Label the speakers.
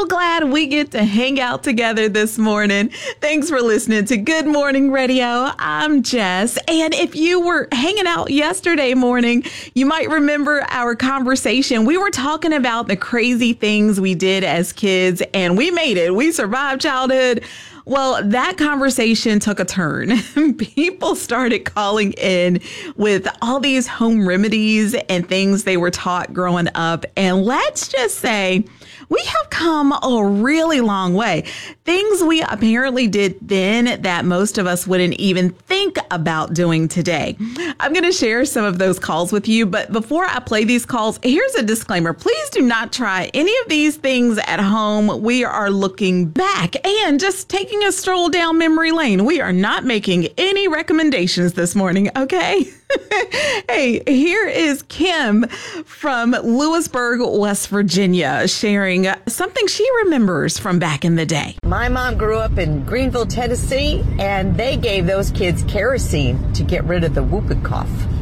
Speaker 1: so glad we get to hang out together this morning. Thanks for listening to Good Morning Radio. I'm Jess. And if you were hanging out yesterday morning, you might remember our conversation. We were talking about the crazy things we did as kids, and we made it. We survived childhood. Well, that conversation took a turn. People started calling in with all these home remedies and things they were taught growing up. And let's just say we have come a really long way. Things we apparently did then that most of us wouldn't even think about doing today. I'm going to share some of those calls with you. But before I play these calls, here's a disclaimer. Please do not try any of these things at home. We are looking back and just taking a stroll down memory lane. We are not making any recommendations this morning, okay? Hey, here is Kim from Lewisburg, West Virginia, sharing something she remembers from back in the day.
Speaker 2: My mom grew up in Greenville, Tennessee, and they gave those kids kerosene to get rid of the whooping cough.